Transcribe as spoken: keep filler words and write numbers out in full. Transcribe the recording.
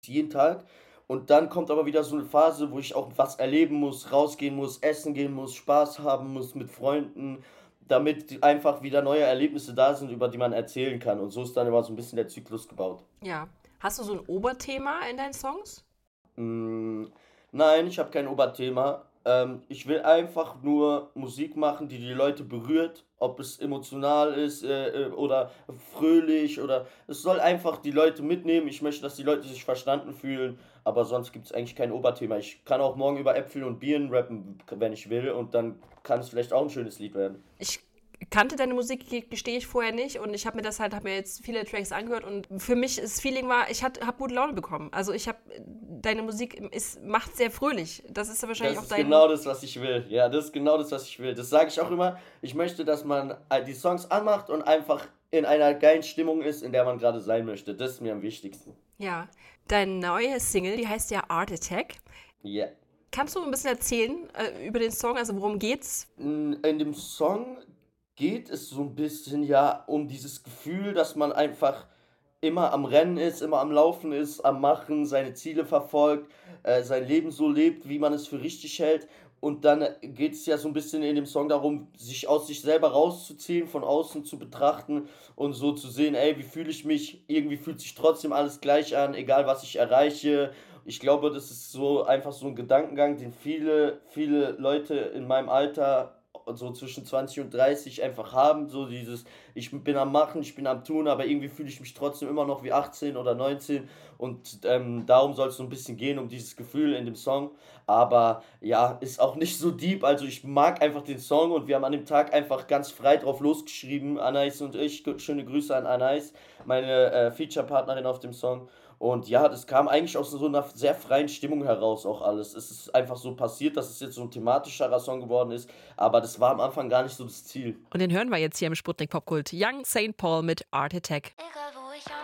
jeden Tag. Und dann kommt aber wieder so 'ne Phase, wo ich auch was erleben muss, rausgehen muss, essen gehen muss, Spaß haben muss mit Freunden, damit einfach wieder neue Erlebnisse da sind, über die man erzählen kann. Und so ist dann immer so 'n bisschen der Zyklus gebaut. Ja. Hast du so 'n Oberthema in deinen Songs? Hm, nein, ich habe kein Oberthema. Ähm, ich will einfach nur Musik machen, die die Leute berührt, ob es emotional ist, äh, äh, oder fröhlich oder es soll einfach die Leute mitnehmen. Ich möchte, dass die Leute sich verstanden fühlen, aber sonst gibt's eigentlich kein Oberthema. Ich kann auch morgen über Äpfel und Birnen rappen, k wenn ich will, und dann kann es vielleicht auch 'n schönes Lied werden. Ich kannte deine Musik, ge gestehe ich, vorher nicht und ich habe mir das halt habe mir jetzt viele Tracks angehört und für mich das Feeling war, ich hatte habe gute Laune bekommen. Also, ich habe deine Musik ist macht sehr fröhlich. Das ist ja wahrscheinlich Das auch ist dein genau das, was ich will. Ja, das ist genau das, was ich will. Das sage ich auch immer. Ich möchte, dass man all die Songs anmacht und einfach in einer geilen Stimmung ist, in der man grade sein möchte. Das ist mir am wichtigsten. Ja. Deine neue Single, die heißt ja „Art Attack“. Ja. Kannst du 'n bisschen erzählen, äh, über den Song? Also, worum geht's? Hm, in dem Song geht es so 'n bisschen, ja, um dieses Gefühl, dass man einfach immer am Rennen ist, immer am Laufen ist, am Machen, seine Ziele verfolgt, äh, sein Leben so lebt, wie man es für richtig hält. Und dann geht's ja so 'n bisschen in dem Song darum, sich aus sich selber rauszuziehen, von außen zu betrachten und so zu sehen: „Ey, wie fühle ich mich? Irgendwie fühlt sich trotzdem alles gleich an, egal was ich erreiche.“ Ich glaube, das ist so einfach so 'n Gedankengang, den viele, viele Leute in meinem Alter, so zwischen zwanzig und dreißig einfach haben, so dieses: „Ich bin am Machen, ich bin am Tun, aber irgendwie fühle ich mich trotzdem immer noch wie achtzehn oder neunzehn.“ Und, ähm, darum soll's so 'n bisschen gehen, um dieses Gefühl in dem Song. Aber ja, ist auch nicht so deep. Also, ich mag einfach den Song und wir haben an dem Tag einfach ganz frei drauf losgeschrieben, Anais und ich. G schöne Grüße an Anais, meine, äh, Featurepartnerin auf dem Song. Und ja, das kam eigentlich aus so 'ner sehr freien Stimmung heraus auch alles. Es ist einfach so passiert, dass es jetzt so 'n thematischerer Song geworden ist, aber das war am Anfang gar nicht so das Ziel. Und den hören wir jetzt hier im Sputnik Popkult. Young Saint Paul mit „Art Attack“.